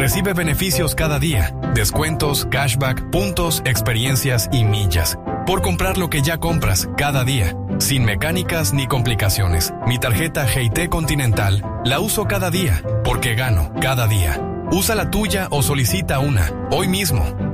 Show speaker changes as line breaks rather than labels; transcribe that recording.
Recibe beneficios cada día, descuentos, cashback, puntos, experiencias y millas. Por comprar lo que ya compras cada día, sin mecánicas ni complicaciones. Mi tarjeta GT Continental la uso cada día, porque gano cada día. Usa la tuya o solicita una, hoy mismo.